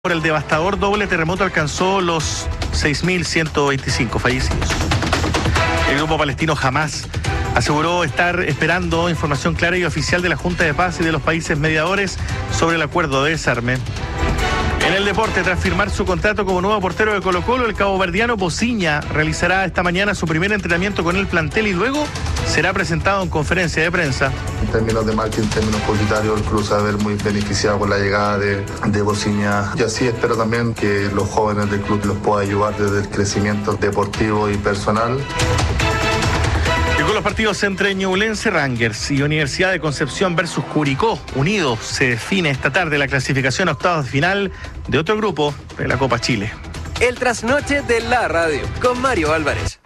Por el devastador doble terremoto alcanzó los 6.125 fallecidos. El grupo palestino Hamás aseguró estar esperando información clara y oficial de la Junta de Paz y de los países mediadores sobre el acuerdo de desarme. En el deporte, tras firmar su contrato como nuevo portero de Colo-Colo, el caboverdiano Pociña realizará esta mañana su primer entrenamiento con el plantel y luego será presentado en conferencia de prensa. En términos de marketing, en términos publicitarios, el club se va a ver muy beneficiado con la llegada de Pociña. Y así espero también que los jóvenes del club los pueda ayudar desde el crecimiento deportivo y personal. Y con los partidos entre Ñublense Rangers y Universidad de Concepción versus Curicó Unido, se define esta tarde la clasificación a octavos de final de otro grupo de la Copa Chile. El trasnoche de la radio con Mario Álvarez.